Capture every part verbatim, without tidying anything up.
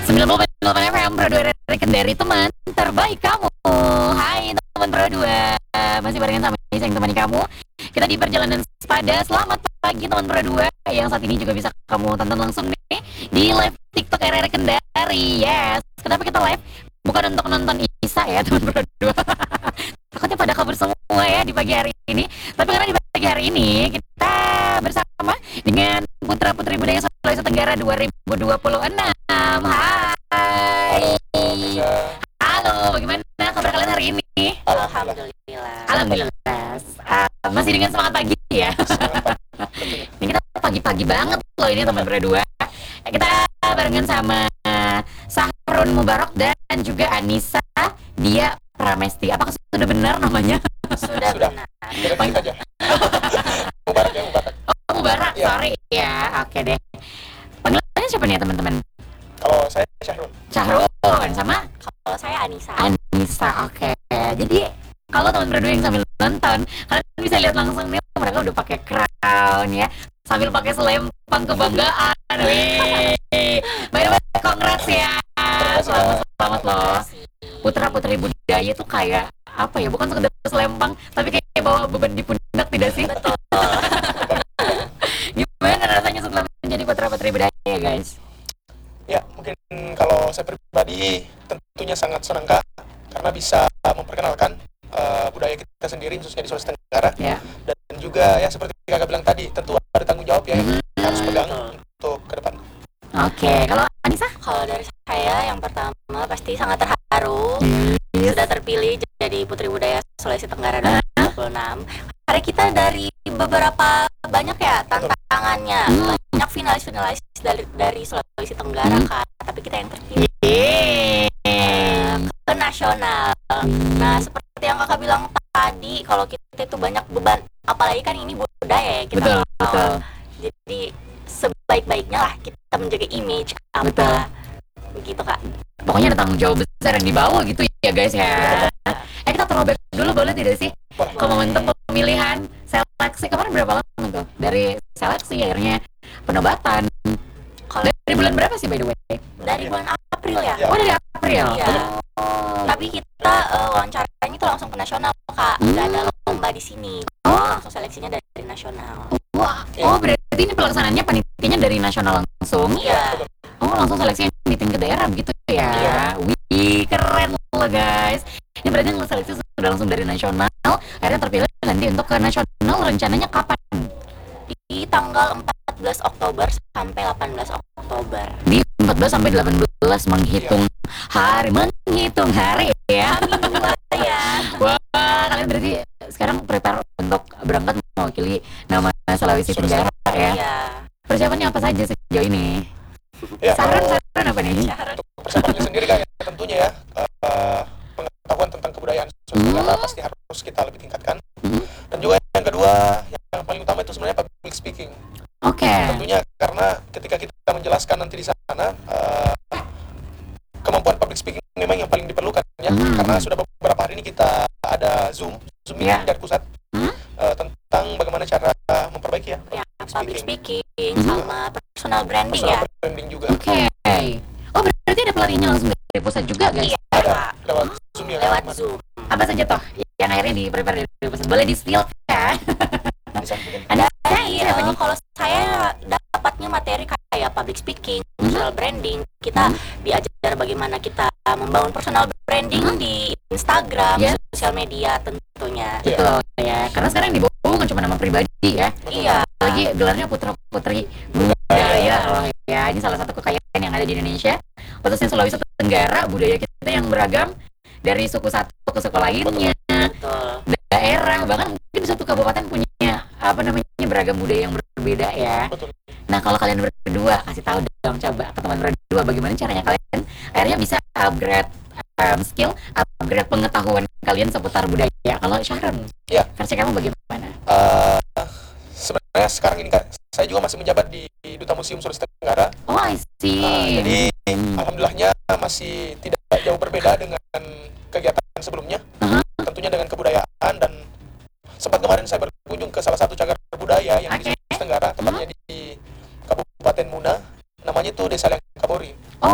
sembilan puluh delapan F M Pro dua Kendari, teman terbaik kamu. Hai teman Pro dua, masih barengan sama saya yang temani kamu. Kita di perjalanan sepada. Selamat pagi teman Pro dua yang saat ini juga bisa kamu tonton langsung nih di live TikTok R R Kendari. Yes, kenapa kita live? Bukan untuk nonton Isa ya teman Pro dua. Takutnya pada kabur semua ya di pagi hari ini. Tapi karena di pagi hari ini kita bersama dengan Putra Putri Budaya Sulawesi Tenggara dua ribu dua puluh enam. Hai. Halo, bagaimana kabar kalian hari ini? Alhamdulillah. Alhamdulillah. Uh, masih dengan semangat pagi ya. Ini kita pagi-pagi banget loh ini teman berdua. Kita barengan sama Sahrun Mubarak dan juga Anissa Dia Pramesti. Apakah sudah benar namanya? Sudah, Sudah. benar. Kita aja. Mubarak ya, Mubarak. Oh, Mubarak, Ya. sorry ya. Oke deh. Panggilannya siapa nih ya teman-teman? Kalau saya Syahrul. Syahrul sama Kalau saya Anissa. Anissa. Oke. Jadi kalau teman berdua yang sambil nonton, kalian bisa lihat langsung nih mereka udah pakai crown ya, sambil pakai selempang kebanggaan. Wih. By the way, congrats ya. Selamat selamat loh. Putra Putri Budaya tuh kayak apa ya? Bukan sekedar selempang, tapi kayak bawa beban di pundak tidak sih? Betul. Gimana rasanya setelah menjadi Putra Putri Budaya, guys? Ya, mungkin kalau saya pribadi tentunya sangat senang Kak, karena bisa memperkenalkan uh, budaya kita sendiri khususnya di Sulawesi Tenggara. Ya. Dan juga ya seperti Kakak bilang tadi, tentu ada tanggung jawab ya yang Hmm. harus pegang untuk ke depan. Oke, kalau Anissa? Kalau dari saya yang pertama pasti sangat terharu Yes. sudah terpilih jadi Putri Budaya Sulawesi Tenggara dua ribu dua puluh enam. Karena kita dari beberapa banyak ya tantangannya, Hmm. banyak finalis-finalis dari dari Sulawesi Tenggara Hmm. kan, tapi kita yang terpilih Yeay. ke nasional. Nah, seperti yang kakak bilang tadi, kalau kita itu banyak beban, apalagi kan ini budaya ya kita Betul, mau. betul. Jadi sebaik-baiknya lah kita menjaga image apa Betul. begitu kak. Pokoknya ada tanggung jawab besar yang dibawa gitu ya guys ya. Eh kita throwback dulu boleh tidak sih? Ke momentum pemilihan seleksi kemarin berapa lama tuh? Dari seleksi akhirnya penobatan. Kalau Dari bulan berapa sih by the way? dari bulan April ya. Ya. Oh dari April. Iya. Oh. Tapi kita eh, wawancaranya itu langsung ke nasional kak. Nggak ada lomba di sini. Oh. Langsung seleksinya dari, dari nasional. Wah. Oh berarti ini pelaksananya panitianya dari nasional langsung. Iya. Oh langsung seleksi di tingkat daerah begitu ya. Iya. Wih keren loh guys. Ini berarti yang seleksi sudah langsung dari nasional. Akhirnya terpilih nanti untuk ke nasional rencananya kapan? Di tanggal empat belas Oktober sampai delapan belas Oktober. Di empat belas sampai delapan belas menghitung hari, menghitung hari ya. Dua ya. Wah, kalian berarti sekarang prepare untuk berangkat mewakili nama Sulawesi Tenggara ya. Iya. Persiapannya apa saja sejauh ini? Ya, Saran kalau saran apa nih? untuk persiapannya sendiri Kak, ya, tentunya ya uh, pengetahuan tentang kebudayaan Sulawesi Tenggara Hmm. pasti harus kita lebih tingkatkan. Hmm. Dan juga yang kedua, yang paling utama itu sebenarnya public speaking. Oke. Tentunya karena ketika kita menjelaskan nanti di sana, uh, kemampuan public speaking memang yang paling diperlukan ya. Hmm. Karena sudah beberapa hari ini kita ada Zoom, Zoom meeting Ya. dari pusat Hmm. uh, tentang bagaimana cara memperbaiki ya Ya, public speaking, speaking Hmm. sama personal branding personal ya. branding juga. Oke. Oh berarti ada pelatihannya langsung dari pusat juga guys? Iya, Ada Kak. lewat Zoom ya. Lewat Mas. Zoom. Apa saja toh yang akhirnya di prepare dari pusat? Boleh di spill kan? Bisa mungkin. Ada Jadi siapa eh, nih? kalau saya dapatnya materi kayak public speaking, personal branding, kita diajar bagaimana kita membangun personal branding Hmm. di Instagram, Yes. sosial media tentunya. Iya. Betul ya. Karena sekarang yang dibawa bukan cuma nama pribadi ya. Iya. Lagi gelarnya Putra Putri Budaya loh ya. Ini salah satu kekayaan yang ada di Indonesia, khususnya Sulawesi Tenggara. Budaya kita yang beragam dari suku satu ke suku lainnya, Betul. daerah, bahkan mungkin satu kabupaten punya apa namanya beragam budaya yang berbeda ya. Betul. Nah kalau kalian berdua kasih tahu dong coba ke teman berdua bagaimana caranya kalian akhirnya bisa upgrade um, skill, upgrade pengetahuan kalian seputar budaya. Kalau Sharon, Ya. versi kamu bagaimana? Uh, sebenarnya sekarang ini Kak, saya juga masih menjabat di Duta Museum Sulawesi Tenggara. Oh I see. Uh, jadi Hmm. alhamdulillahnya masih tidak jauh berbeda dengan kegiatan sebelumnya. Uh-huh. Tentunya dengan kebudayaan, dan sempat kemarin saya berkunjung ke salah satu cagar budaya yang di Oke. Sulawesi Tenggara, tepatnya di Kabupaten Muna. Namanya itu Desa Liang Kabori. Oh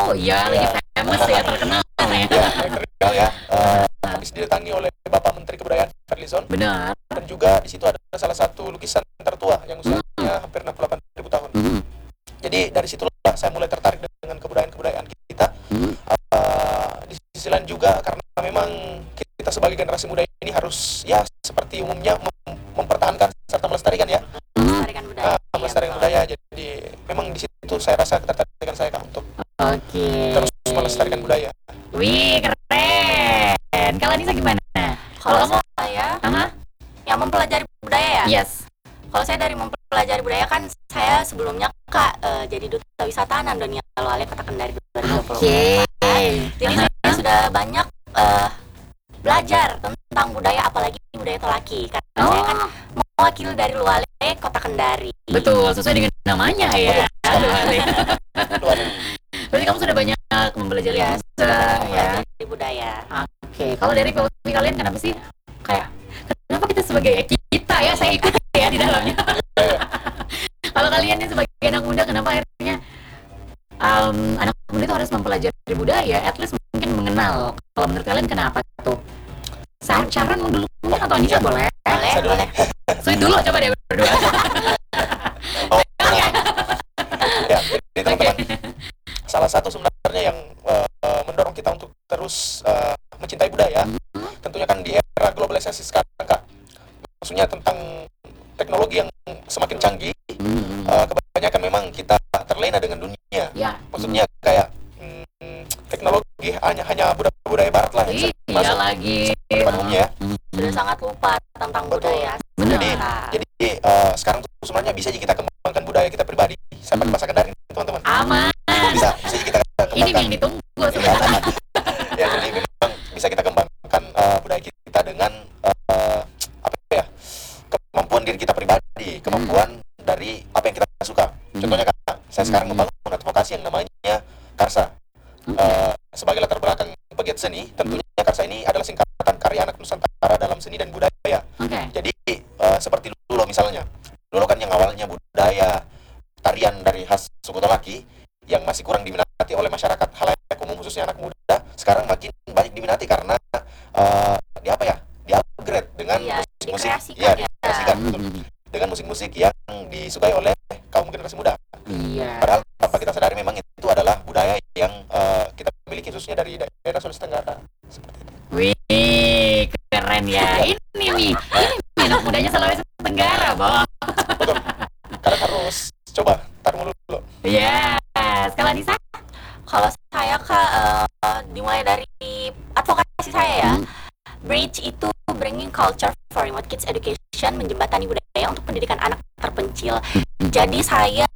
Oh iya, lagi Ya. famous ya, terkenal ya. Ya, yang terkenal ya. Eh, habis didatangi oleh Bapak Menteri Kebudayaan Fadlizon, Benar. dan juga di situ ada salah satu lukisan tertua yang Hmm. usianya hampir enam puluh delapan ribu tahun. Hmm. Jadi dari situlah saya mulai tertarik dengan kebudayaan-kebudayaan kita. Hmm. Eh, di sisi lain juga karena memang kita sebagai generasi muda ini harus ya seperti umumnya mem- mempertahankan serta melestarikan ya. Melestarikan budaya. Nah, melestarikan Iya, budaya. Jadi memang di situ saya rasa ketertarikan saya Kak, untuk Oke. terus melestarikan budaya. Wih, keren. Kalau Anissa gimana? Kalau Kalau kamu? saya Aha. yang mempelajari budaya ya. Yes. Kalau saya dari mempelajari budaya kan saya sebelumnya Kak eh, jadi duta wisata Nandonia Loale Kota Kendari dua ribu dua puluh. Oke. Jadi Aha. saya sudah banyak eh, belajar tentang budaya, apalagi budaya Tolaki, karena saya kan Oh, mewakili dari Luale Kota Kendari. betul. Sesuai dengan namanya ya. Aduh, Ale. Luar. Berarti kamu sudah banyak mempelajari Ya, bahasa sudah banyak ya. mempelajari budaya. Oke, kalau dari P O V kalian kenapa sih kayak kenapa kita sebagai kita ya saya ikut ya di dalamnya. Kalau kalian nih sebagai anak muda kenapa akhirnya um, anak muda itu harus mempelajari budaya, at least mungkin mengenal. Kalau menurut kalian kenapa tuh? Sa- Sharon mau dulu mungkin atau Anissa boleh? Boleh, Saya dulu. boleh. Sweet dulu coba deh berdua. Oh, ya, jadi teman-teman, salah satu sebenarnya yang eh, mendorong kita untuk terus eh, mencintai budaya, tentunya kan di era globalisasi sekarang Kak, maksudnya tentang teknologi yang semakin canggih, Hmm. eh, kebanyakan memang kita terlena dengan dunia. Ya, Maksudnya kayak mm, teknologi hanya hanya budaya-budaya barat lah yang sering iya masuk lagi. pada umumnya ya. Sudah sangat lupa tentang Betul. budaya. Benar. Jadi, Nah, jadi eh, sekarang tuh sebenarnya bisa aja kita kembangkan budaya kita pribadi. Saya pakai bahasa Kendari teman-teman. Aman. Bisa, bisa aja kita Ini kembangkan. yang ditunggu sebenarnya. Ya, jadi memang bisa kita kembangkan eh, budaya kita dengan eh, apa ya, kemampuan diri kita pribadi, kemampuan dari apa yang kita suka. Contohnya kan, saya sekarang membangun advokasi yang namanya Karsa. Eh, sebagai latar belakang pegiat seni, tentunya Karsa ini adalah singkatan Karya Anak Nusantara dalam Seni dan Budaya. Oke. Jadi eh, seperti dulu misalnya, dulu kan yang awalnya budaya tarian dari khas suku Tolaki yang masih kurang diminati oleh masyarakat halayak umum khususnya anak muda, sekarang makin banyak diminati karena eh, di apa ya, di upgrade dengan Iya, musik-musik, dikreasikan ya, ya. dikreasikan, betul. Dengan musik-musik yang disukai oleh kaum generasi muda. Iya. Padahal tanpa kita sadari memang itu adalah budaya yang eh, kita miliki khususnya dari daerah Sulawesi Tenggara. Seperti itu. Wih, keren ya. Ini nih, ini anak mudanya Sulawesi Tenggara, Bang. Betul. Karena harus coba tar dulu dulu. Yes. Kalau Anissa? Kalau saya Kak eh, dimulai dari advokasi saya ya. Hmm. Bridge itu bringing culture for remote kids education, menjembatani budaya untuk pendidikan anak terpencil. Jadi saya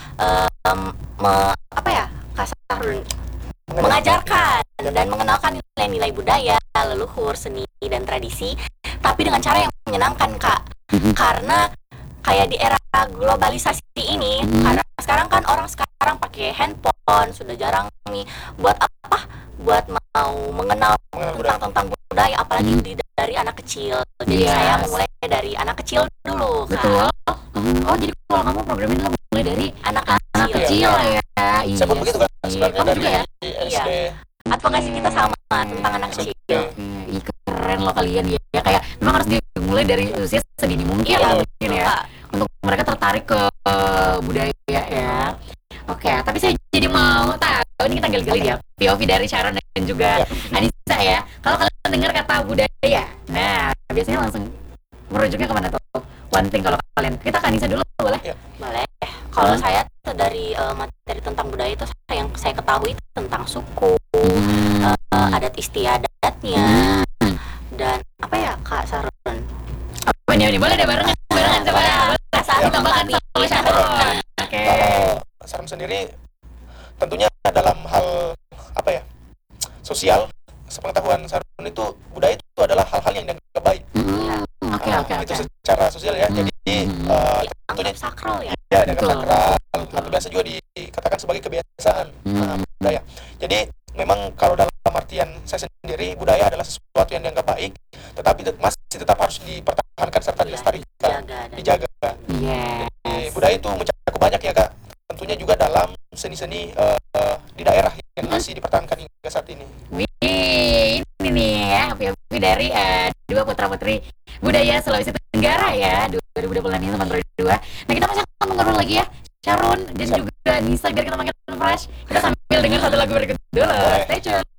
em, me- apa ya, Kak Sahrun, mengajarkan dan mengenalkan nilai-nilai budaya, leluhur, seni dan tradisi, tapi dengan cara yang menyenangkan Kak. Karena kayak di era globalisasi ini, karena sekarang kan orang sekarang pakai handphone, sudah jarang nih buat apa? Buat mau mengenal Mengenal tentang tentang budaya, apalagi di, dari anak kecil. Jadi Yes. saya memulai dari anak kecil dulu, Kak. Betul. Oh, jadi kalau kamu program ini kamu mulai dari Anak anak kecil. kecil ya. Iya. Saya pun begitu kan sih. sebenarnya Kamu dari juga ya? S D. Advokasi kita sama tentang anak S D. kecil. Ih, keren loh kalian ya. Ya, kayak memang harus dimulai dari usia sedini mungkin Iya, lah betul, mungkin ya. Kak. Untuk mereka tertarik ke eh, budaya ya. Oke, tapi saya jadi mau tahu ini kita gali-gali ya P O V dari Sharon dan juga Anissa ya. Kalau kalian dengar kata budaya, nah biasanya langsung merujuknya kemana tuh? One thing kalau kalian. Kita ke Anissa dulu boleh? Boleh. Kalau Hmm. saya tuh dari eh, materi tentang budaya itu saya, yang saya ketahui itu tentang suku, Hmm. eh, adat istiadatnya, dan apa ya Kak Saron? Apa nih? Boleh deh barengan, barengan coba ya. Boleh. Saron Ditambahkan tadi. sama Sharon. Oke. Kalau Sarum sendiri tentunya dalam hal apa ya, sosial, sepengetahuan Sarum itu budaya itu adalah hal-hal yang dianggap baik. Hmm, Oke, Nah, oke, itu oke. secara sosial ya. Jadi Hmm. eh, tentunya Dianggap sakral ya. ya dianggap Betul. sakral atau biasa juga dikatakan sebagai kebiasaan nah, Hmm. budaya. Jadi memang kalau dalam artian saya sendiri budaya adalah sesuatu yang dianggap baik, tetapi tet- masih tetap harus dipertahankan serta Iya, dilestarikan, dijaga dan dijaga. Yes. Jadi, budaya itu mencakup banyak ya Kak. Tentunya juga dalam seni-seni eh, eh, di daerah yang masih dipertahankan hingga saat ini. Wih, ini nih ya, api-api dari uh, dua putra-putri budaya Sulawesi Tenggara ya dua ribu dua puluh ini teman berdua. Nah kita masih akan mengobrol lagi ya, Sharon dan juga Nisa, biar kita makin fresh. Kita sambil dengar satu lagu berikut dulu. Stay tune.